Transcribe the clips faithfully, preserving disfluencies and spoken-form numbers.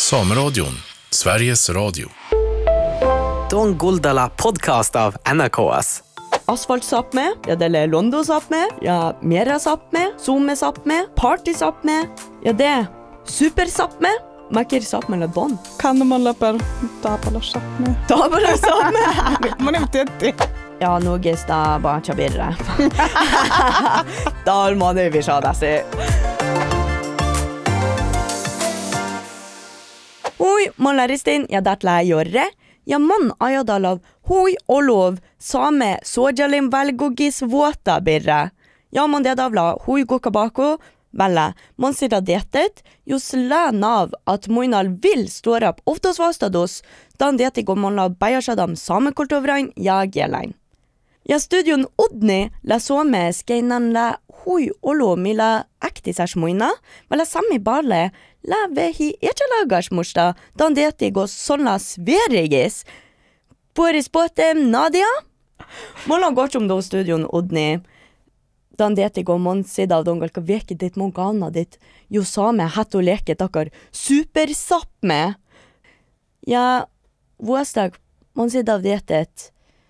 Sameradion, Sveriges Radio. Don Guldala podcast av N R K S. Asfalt-Sápmi, ja det er Londo-Sápmi, ja Mera-Sápmi, Zoome-Sápmi, Party-Sápmi, ja det er Super-Sápmi, Makir-Sápmi eller Don. Kan man läpper Tapala-Sápmi? Tapala-Sápmi! Man är inte jätte. Ja, nog är det bara tjabirre. Då må det vi sa det sig. Oi, man läristin, ja det lär göra. Ja man ajadalav, hoi olov, same, sojalim valgogis våta birra. Ja man det davla, hoi gokabako, vella, man sitter detet, just län av att moinal vill stå upp oftast vastados, dan det går man la bajasadam same kulturvrain, ja gelain. Ja studion Odni la some skeinan la hoi olov mila aktisars moina, vella sami barle, la vehi echalagars musta, dan det går såna sverigis. Boris Båtem, Nadia? Måla gått om då studion Odni. Dan det går man sida av dongalka veke ditt många anna ditt. Jo same hatt och leket akar Super-Sápmi. Ja, våstag man sida av det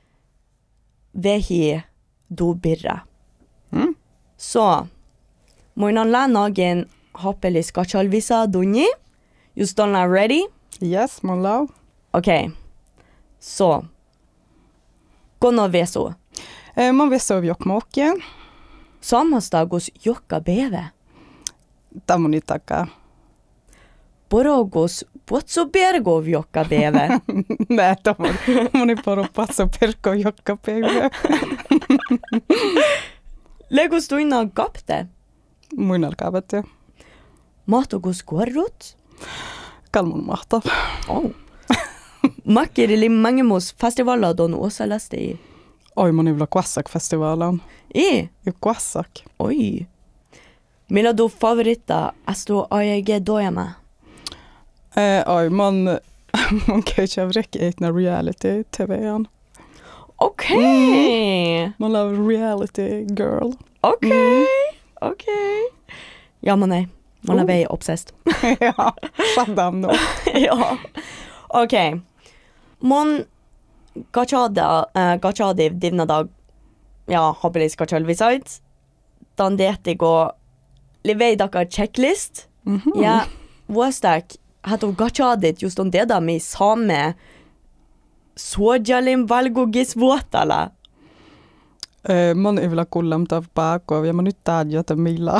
vehi do birra. Mm. Så, moinan la nagen hoppeli skachalvisa dunni. Just don't la ready? Yes, man lov. Okej. Okay. Så. Gåna veso. Eh, man vet så av Jokkmokk. Samastagos jokka beve. Där må ni tacka. Borogos potsobergov jokka beve. Nej, då må ni bara passa perko jokka beve. Legos tuina gapte. Muinal kavet. Matogos korrut. Kalmon mahta. Oh. Makirili mangemos festivaler don osalasti i. Oj, man är väl Quassak-festivalen. I? I Quassak. Oj. Mila do favorita astro A G dojama. Eh, oj, man man kan ju avräcka egna reality-T V-an. Okej. Okay. Mm. Man love reality girl. Okej. Okay. Mm. Okej. Okay. Ja, men nej. Man är väl obsessed. Ja, Saddam då. Ja. Okej. Okay. Man gachada uh, gachade divna dag. Ja, hoppelis gachalvisait. Dan det går levei daka checklist. Mm -hmm. Ja, våstak hade gachade just on det där med same sojalim valgogis våtala. Eh, man är väl kullam av bakov. Jag man nyt tadjata milla.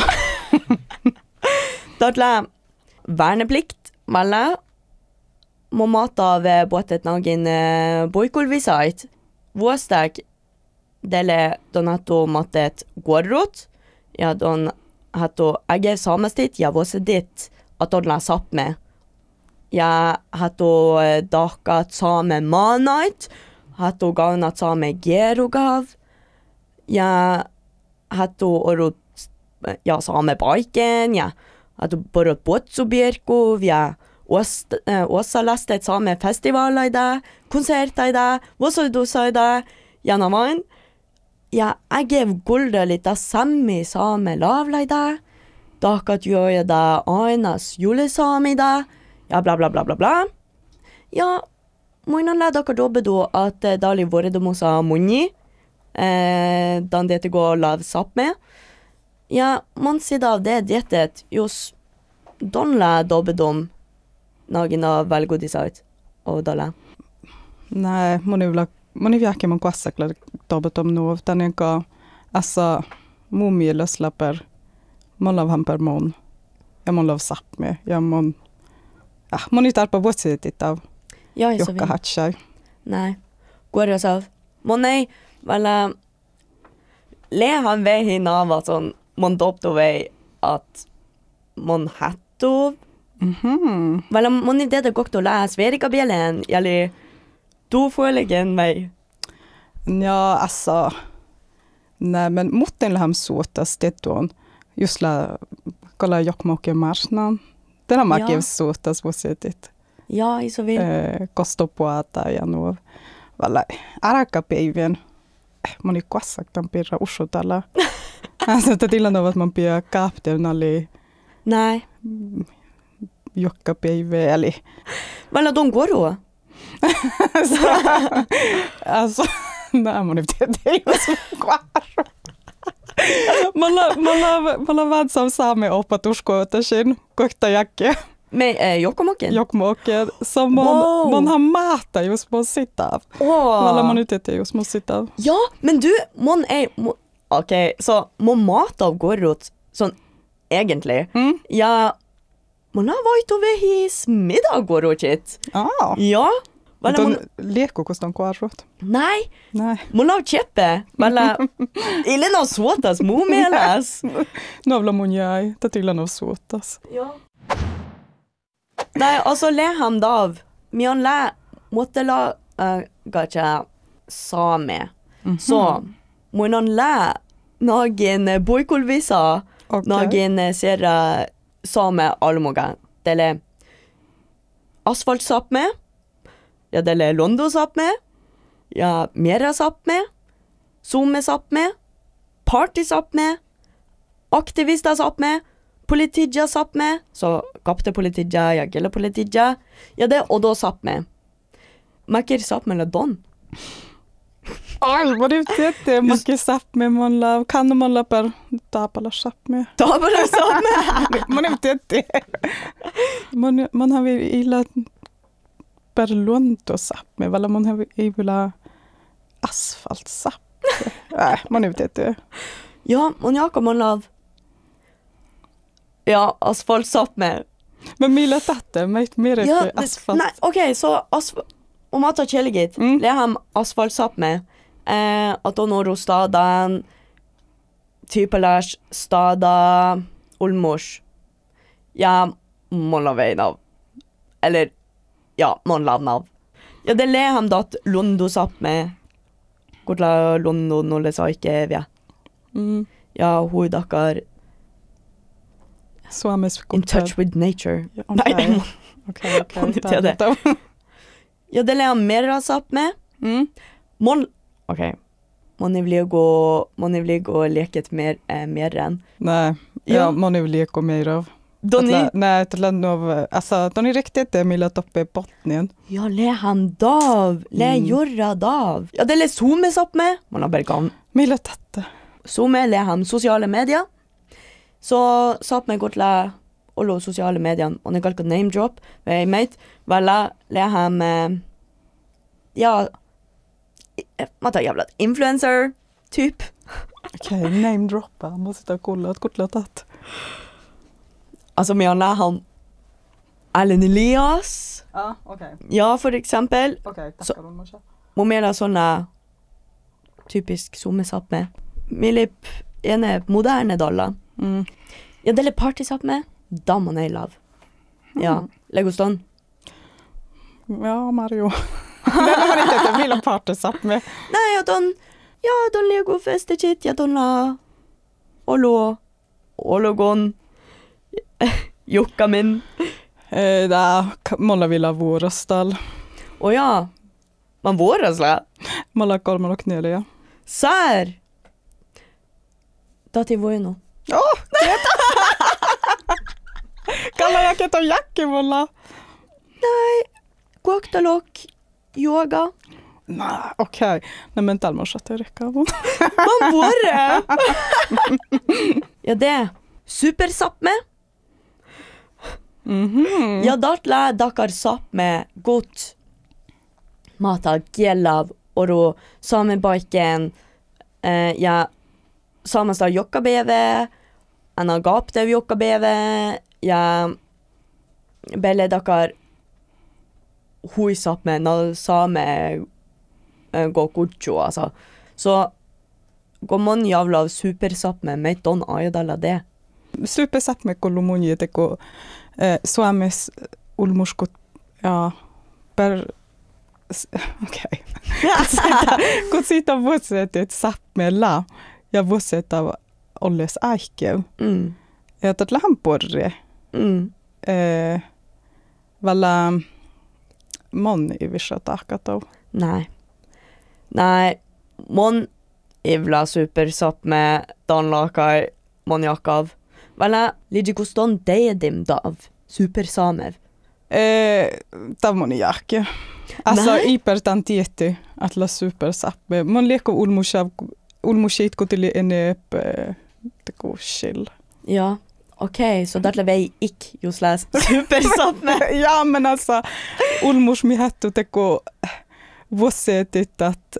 Dotla verneplikt malla må mata av båtet nagen uh, boikulvisait. Våstak dele donato matet gorrot. Ja, don hatto age samestit, ja våsedit at donla Sápmi. Ja, hatto dakat same manait. Hatto gaunat same gerugav. Ja, hatto orot ja same baiken, ja. Hatto borot botsobirkov, ja. Ost, äh, osalastet same festivaler i det, konserter i det, våsodosa i det, gjennom man. Ja, jeg gav guldet litt av samme same lavla i det, dakat gjør det anas julesame i det, ja bla bla bla bla bla. Ja, månen la dere dobbe da at uh, dali våre de mosa munni, eh, dan dette går lav Sápmi. Ja, man sier av det dietet, just don la dobbe dom, nagen av välgodisait och dala. Nej, man är väl man är verkligen man Quassaklar dobet om nu utan en ka alltså mumielöslapper man lov han per mon. Jag man lov Sápmi. Jag man ja, man inte på båtsidigt av. Ja, är så vi. Jokka hatchar. Nej. Går det så? Men nej, väl le han väg hinna av sån man dopt och väg att man hatto. Mhm. Väl man inte det gått att läsa Verika Bjällen eller du får lägga mig. Ja, alltså nej, men motten ham såtas det då. Just la kolla Jokkmokk marsnan. Den har man ju såtas på sättet. Ja, i så vill. Eh, kosto på att ja nu. Väl araka päivän. Man är Quassak tämän pirra usutalla. Alltså det till ändå att man blir kapten ali. Nej. jokkapäivä, eli Valla don goro. alltså, nej mun ei tiedä, jos kuaro. Mulla, mulla, mulla on vähän saame opetuskohtaisen kohtajakkia. Me eh, jokkomokken. Jokmokia, så man, Wow. man har mata just mun sitä. Åh. Mulla mun ei tiedä, jos mun sitä. Ja, men du, mon er mon, OK, så mon mat av gorot sånn egentlig. Mm. Ja, mon har varit over his middag gorotjit. Ah, Ja. Valla mon mutta liekko kostan kuarrot? Nej, Nej. mon har kjeppe. Valla Ilena suotas muumelas. Novla mun jäi, tätillä no suotas. Ja. Nei, altså le han dav. Mian le måtte la uh, gacha same. Så må han le nagen boikolvisa Okei. nagen sera same almoga. Dele asfalt samme. Ja, dele londo samme. Ja, mera samme. Zoome samme. Party samme. Aktivista samme. Politidja samme. Så kapte politidja, ja gelle politidja. Ja, det og da samme. Makker samme la don. Ai, mun ei tiedä, mäkin sappme, mun la, kan mun la per taapalla sappme. Da bare samme. Mun ei tiedä. Mun, mun har illa per luonto sappme, valla mun har ei vilja asfalt sappme. Nej, mun ei tiedä. Ja, mon Jakob mon lav. Ja, asfalt samme. Men millä tätä, mä et mer Ja, ikke det, asfalt. nei, ok, så asf- om mata kjellegit, Mm. le ham asfalt samme. Eh, at on oro stadan, typelas stada, olmors. Ja, mon lav ein av. Eller, ja, mon lav nav. Ja, det le ham dat londo samme. Kortla londo nolle sa ikke via. Mm. Ja, hui dakar Suomessa in touch with nature. Ja, Nei, okei. det må- Okei, okei. Mun ei tiedä. Ja, det le ham mera samme. Mm. Mon, ok, mon vil gå, mon vil gå leket mer, eh, mer enn. Nej, Ja. ja, mun ei lieko mer av. Doni, Att lä- Nej, att lämna av, alltså, de är riktigt det milla toppe i botten. ja, le han dav, le Mm. jorra dav. Ja, det le zoome sapp med, man har bare kan. Milla tätte. Zoome le han sosiale medier. Så sapp med godt le, alle sosiale medier, og det er galt name drop, vei meit, vel le han, eh, ja, i- man tar jävla influencer, typ. Okej, name droppa. Måste sitta och kolla att kortla tatt. Altså, vi har le han Erlend Elias, Ja, okej. ja, for eksempel. Okej, Så- tackar hon Marsha. Må mer sånne typisk sommersapp med. Milip ene moderne dalla. Mm. Ja, det er partysapp med. Da må jeg lav. Ja, legoston. Ja, Mario. Nej, men inte att jag vill ha partysapp med. Nei, ja, don, ja, don lego festekit, ja, don la olo, ologon, jokka min. Eh, där måla vill ha vårastal. Og ja, man våras la. Måla kolmar och knelia. Sær! Da til voino. Åh, det Kallar jag keto jacke måla? Guaktalok, yoga. Nej, okej. Nej, men tal Marsha, det räcker. Man våre! Ja, det. Supersapp med. Mhm. Ja, datle dakar sapp med godt mata gjellav oro samebaiken eh, ja samasta jokkabeve en agaptev jokkabeve ja belle dakar hui sapp med na same eh, gå kucho altså så går man javla supersapp med meiton ajdalla det Supersapp med kolumuni teko eh, Suomessa ulmuskut ja per s- okei. Kun siitä vuosi että sappmella ja vuosi että olles aikev. mm, Ja että lämporre mm. eh valla mon i vissa takato. Nei. Nei, mon ivla supersapp med danlakai mon jakav. Vala, lidi kuston deedim dav. supersamer? Eh, Tamoniaki. Alltså Nej. hypertantieti, att la supersappe. Man leker ulmushav, ulmushit kotili enep teko chill. Ja, okei, så tällä vei ik just läs supersamme. Ja, men alltså ulmus mi hattu teko vossetit att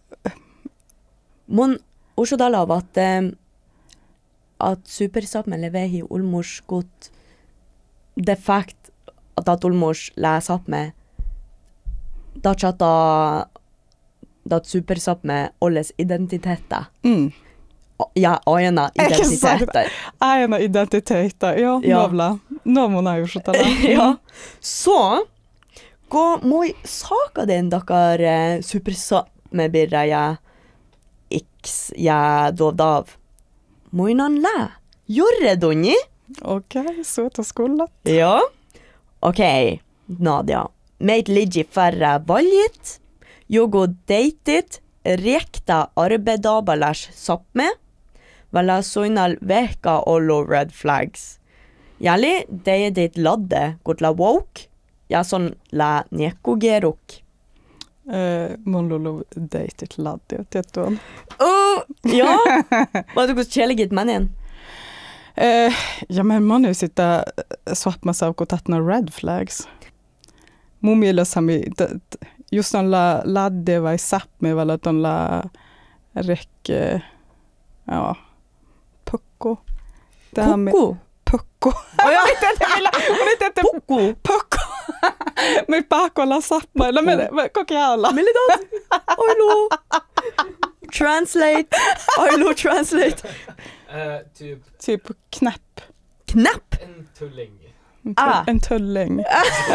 Mun usudala av att, eh, att supersamme levehi ulmus gut det fakt att att ulmus läs samme da chata dat supersamme olles identiteta. mm. Ja, aina identiteter. aina identiteitä. Joo, Joo. novla. No mun ajusutala. Ja, så gå moi saka den dakar eh, supersamme birra ja x ja dovdav. Moi nan la. Jorre doni? Okei, söta skullat. Ja. Okei, Nadia. Meit liggi färra valjit. Jogo deitit. Rekta arbedabalars samme. Vala soinal veka ollo red flags. Jali, det är ditt ladde, gott la woke. Ja, son la nekogeruk. Eh, mun lulu deitit laddi, tiettuun. Oh, ja. Vad du går källigit mannen? Eh, ja, men man nu sitta swappmassa och tatna red flags. Mun mielestä mi, just on la ladde vai sappe, väl att on la räcke, ja, pukko. Pukku. Pukko. Oh, ja. Mä nyt ette Pukku. pukko. Me pakolla sappa. No me kokealla. Millidat. Oilu. Translate. Oilu translate. Uh, typ Typ knäpp. Knapp. en tulling. En, tull, Ah. en tulling.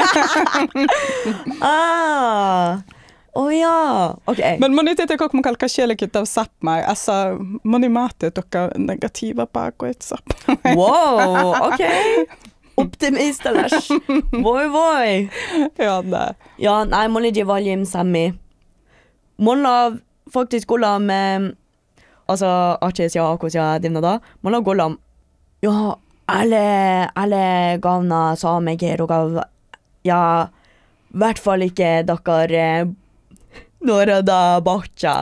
Ah. Oh ja. Okei. Men moni tietää, kun kalkaa sielläkin av sapma. Alltså, moni maatte tokka negatiiva pakoit sapma. Wow, okei. Optimistalas. Voi voi. Ja, nää. Ja, nej, mun ligger valjim sammi. Mun la faktisk gollam, eh, altså, arches ja, akos ja, divna da. Mun la gollam, ja, alle, alle gavna sameger og gav, ja, hvert fall ikke dakkar eh, nåra da bakja.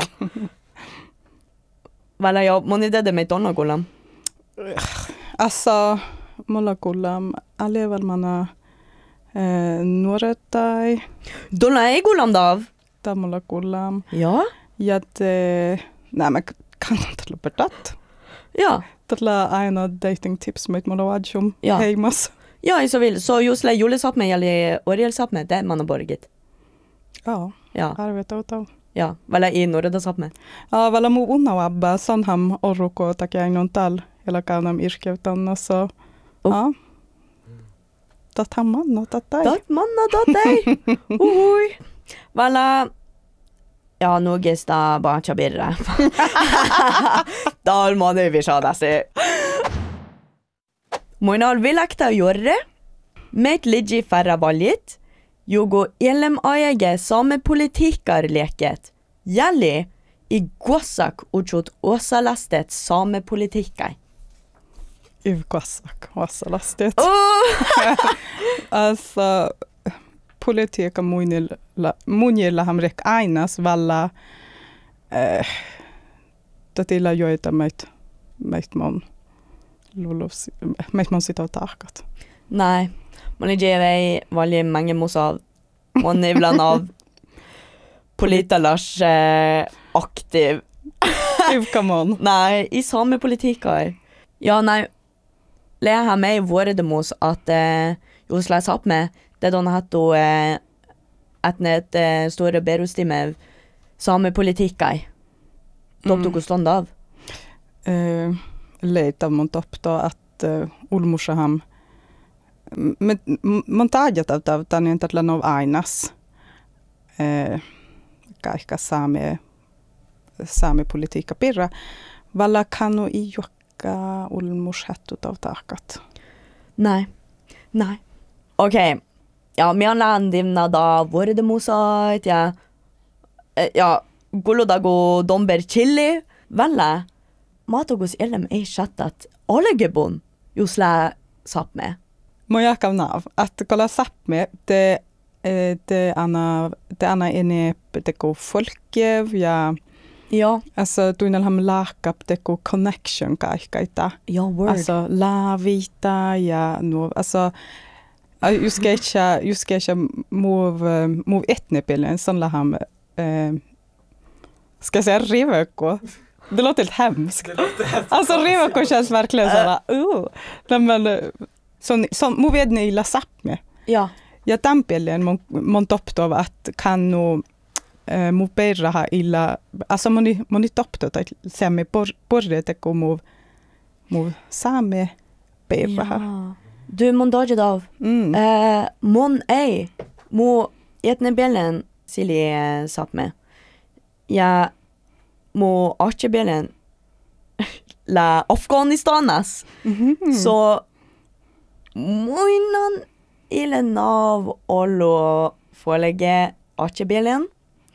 Vel, ja, mun i det med donna gollam. Alltså, mulla kullam. Alle väl mana eh, nuorettai. Donna ei gollam dav. Tää mulla kullam. Ja, Ja te... Nää, mä kannatan lopetat. ja. Tällä aina dating tips, mitä mulla on adjum Ja. heimas. Ja, i så vill. Så just le julesamme eller orgelsamme, det man har borget. Ja, Ja, arvet auto. ja. Vel, i norra samme. Ja, väl mu unnavabba, sonham orruko takia ainun tal, eller kaunam irkeutanna, så Oh. ja. Tathan manna, tattai. Dat manna dat ei. Uhui. Vel, ja, nu gesta bacha birra. Dal manu vi sa dasi. Moinal vilakta jorre. Meit liggi färra valjit. Jogo elem aege same politikar leket. Jälli i guassak uchut osalastet same politikai. Ivkassak, vassalastet. Oh! Alltså, politiikka muinilla, munilla hamrek ainas valla eh, tatilla joita meit, meit mon lulus, meit mon sitä tahkat. Nej, man är ju väldigt många måste man är ibland av politalars eh, aktiv. Ivkamon. Nej, i samma politik är. Ja, nej. Lea har med våre demos att eh, just läsa upp med det de har då eh, att ett eh, stora berostimme samma politik är. Då tog stånd av. Eh, leita mun top då att eh, ulmusaham men montajat av av tänne tällä nov ainas. Eh, kaikka saame saame politiikka pirra. Valla kanu i jokka ulmushattu av takat. Nej. Nej. Okej. Okay. Ja, me on landimna da våre demosait, ja. Eh, ja, gullodago domber chili. Valla. Matogos elem ei chattat olegebon. Just lä sapp med. Må jag av nav. Att kolla Sápmi, det det ana det ana inne det går folke ja. Ja. Alltså du när han lakap det går connection kaikkaita. Ja, word. Alltså la vita ja no alltså just ska jag just ska jag move move etnebilden sån la han eh ska jag säga riveko. Det låter helt hemskt. Alltså riveko känns verkligen så där. Oh. Men sån sån move edne i la Sápmi. Ja. Ja tampilleen mon mon toptov att kan no eh mu perra ha illa alltså moni moni toptot att se me por porre te como mu same perra. Ja. Du mon dodge av. Mm. Eh mon ei mo etnebellen sili Sápmi. Ja mo archebellen la Afghanistanas. Mm-hmm. Så moinan ile nav olo forlege archebellen.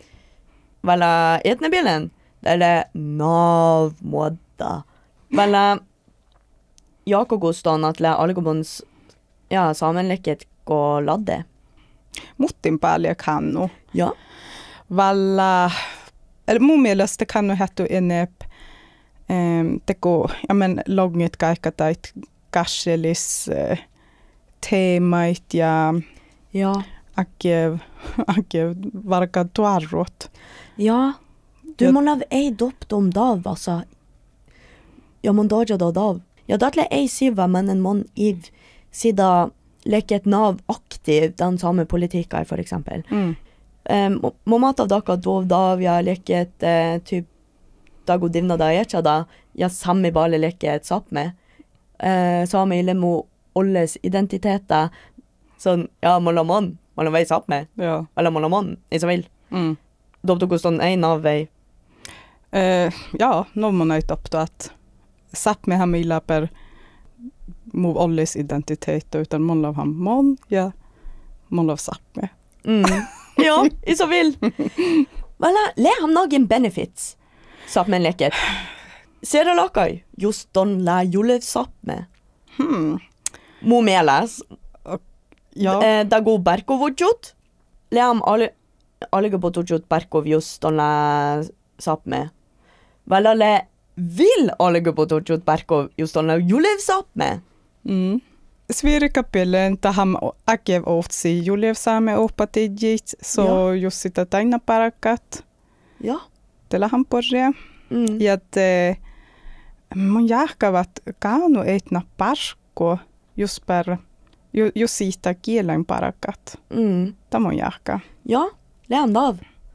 Valla etnebellen. Eller nav modda. Valla jakogostan at la algobons ja sammenleket gå ladde. Muttin paljon kannu. Ja. Valla eller mun mielestä kannu hattu enep ehm teko ja men långt kaikkatait kasselis eh, teemait ja Ja. akev akev varka tuarrot. Ja. Du Ja. må av ei dopt om dav, altså. Ja, man dodja da dav. Ja, datle ei siva, men en mon iv sida leke et nav aktiv den samme politikker, for eksempel. Mm. Um, må mat av daka dov dav, ja, leke et uh, typ dag og divna da etja da, ja, samme bale leke et Sápmi. Uh, samme ille mo olles identiteter, sånn, ja, må la man, må la vei Sápmi, Ja. eller må la man, i så vil. Mm. Dobto kostan ein av vei. Eh, ja, no man nöjt upp då att Sápmi har mila per mov olles identitet utan mon av ham mon ja mon av Sápmi. Mm. Ja, i så vil. Vala, le ham noen benefits. Sápmi leket. Ser du lakai? Just don la julev Sápmi. Hmm. Mo melas. Ja. Eh, da go berkovudjut. Le ham alle alle gobotujut berkov just don la Sápmi. Vala le vil alle gobotujut berkov just don la julev Sápmi. Mm. Svirikapillen ta ham akev otsi julev same opatidjit så Ja. just sitä taina parakat. Ja. Tela ham porre. Mm. Ja te mon jahkavat kaanu eitna parko just per ju ju siitä kielen parakat. Mm. Ta mon jahka. Ja, le ham dav.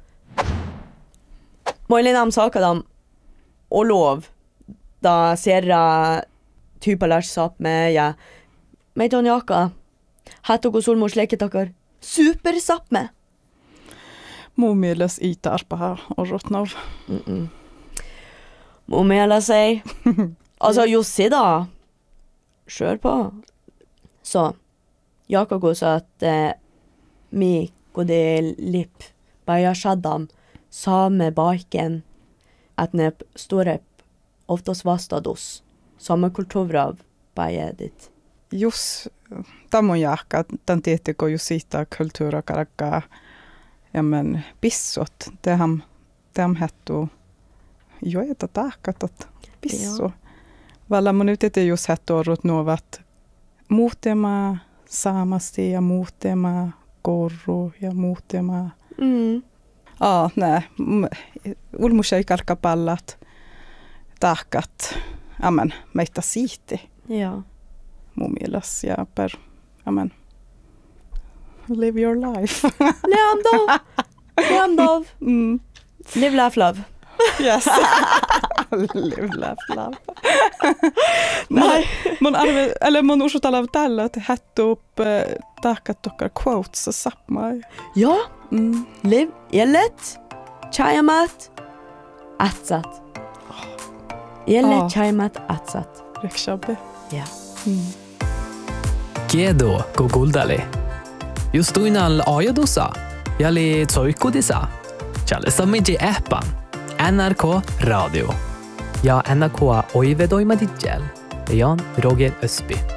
Moili nam saka dam og lov da serra typa lars Sápmi ja. Meiton jaka. Hatto go sulmo sleket takar. Super Sápmi. Mumiles ita arpa och rotnov. Mm. Må mela sig. Alltså just se da. Kör på. Så jaka go så att eh, mi go de lip baja shaddam same baiken at nep storep oftos vastados. Same kulturrav baja dit. Just tamon jahka tan tietiko ju siitä kultura karakka ja men pissot det ham det ham hettu jo eta tahkatot pissu. Ja. Valla mun nyt ete just hettu rotnovat muutema saamasti ja muutema korru ja muutema Mm. ah nä ulmusei kalkapallat tahkat amen meitä siiti Ja. mun mielestä ja per amen live your life. Le ham dav. Le ham dav. mm. Live, laugh, love. Yes. live laugh love. Nej. Mun arve eller mun usutala tällä että hättu upp tahkat tokkar quotes så Sápmi. Ja. Mm. Liv Jellet Chayamat Atsat. Jellet Ah. Chayamat Atsat. Rekshabe. Ja. Mm. Kedo goguldali. Justuinal ajadusa. Jali tsoikodisa. Chalestamiji appan. N R K Radio. Ja N R K oivedoimadijel. Jan Roger Ösby.